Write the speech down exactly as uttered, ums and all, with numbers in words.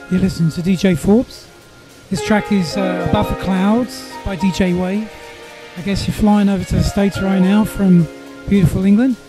You're listening to D J Forbes. This track is uh, Above the Clouds by D J Wave. I guess you're flying over to the States right now from beautiful England.